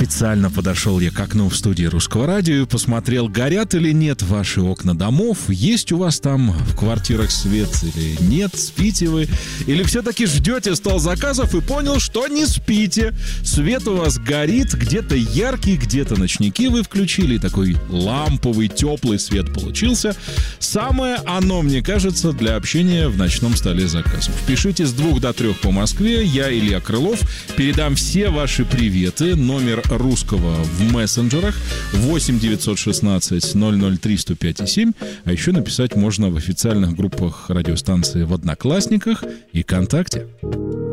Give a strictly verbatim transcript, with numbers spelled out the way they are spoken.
Специально подошел я к окну в студии Русского радио и посмотрел, горят или нет ваши окна домов, есть у вас там в квартирах свет или нет, спите вы, или все-таки ждете стол заказов и понял, что не спите. Свет у вас горит, где-то яркий, где-то ночники вы включили, такой ламповый, теплый свет получился. Самое оно, мне кажется, для общения в ночном столе заказов. Пишите с двух до трех по Москве, я, Илья Крылов, передам все ваши приветы. Номер русского в мессенджерах восемь девятьсот шестнадцать ноль ноль три сто пять и семь. А еще написать можно в официальных группах радиостанции в Одноклассниках и ВКонтакте.